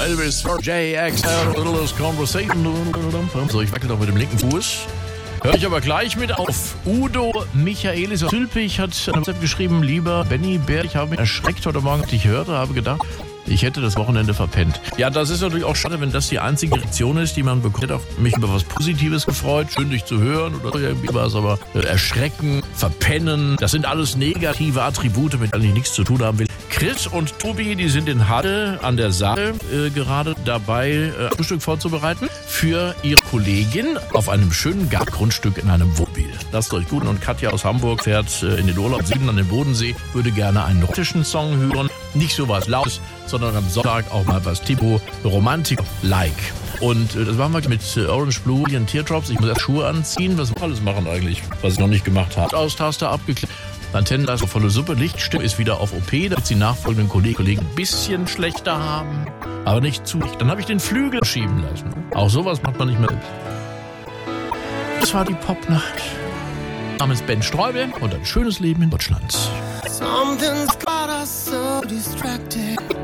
Elvis, JXL, Littlest Conversation. So, ich wackel doch mit dem linken Fuß. Hör ich aber gleich mit auf. Udo Michaelis aus Zülpich hat eine WhatsApp geschrieben: Lieber Benny Bär, ich habe mich erschreckt heute Morgen, als ich hörte, habe gedacht, ich hätte das Wochenende verpennt. Ja, das ist natürlich auch schade, wenn das die einzige Reaktion ist, die man bekommt. Ich hätte mich über was Positives gefreut, schön dich zu hören oder irgendwie was, aber erschrecken, verpennen, das sind alles negative Attribute, mit denen ich nichts zu tun haben will. Chris und Tobi, die sind in Halle an der Saale gerade dabei, ein Frühstück vorzubereiten für ihre Kollegin auf einem schönen Gartengrundstück in einem Wohnmobil. Lasst euch gut. Und Katja aus Hamburg fährt in den Urlaub Süden an den Bodensee, würde gerne einen romantischen Song hören. Nicht so was Lautes, sondern am Sonntag auch mal was Tipo Romantik-like. Und das machen wir mit Orange Blue und Teardrops. Ich muss erst Schuhe anziehen. Was wir alles machen eigentlich, was ich noch nicht gemacht habe. Austaster abgeklärt. Antennenleiste volle Suppe. Lichtstimme ist wieder auf OP, damit die nachfolgenden Kollegen ein bisschen schlechter haben. Aber nicht zu. Dann habe ich den Flügel schieben lassen. Auch sowas macht man nicht mehr. Das war die Popnacht. Mein Name ist Ben Streubel und ein schönes Leben in Deutschland. Something's got us so distracted.